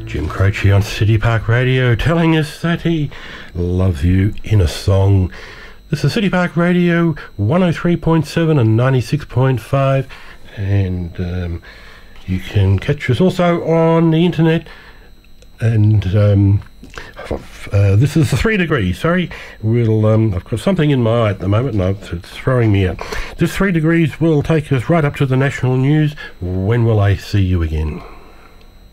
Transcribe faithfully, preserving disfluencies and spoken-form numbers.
Jim Croce on City Park Radio telling us that he loves you in a song. This is City Park Radio one oh three point seven and ninety-six point five, and um, you can catch us also on the internet. And um, uh, this is the three degrees. Sorry, we'll. Um, I've got something in my eye at the moment, and it's throwing me out. This three degrees will take us right up to the national news. When will I see you again?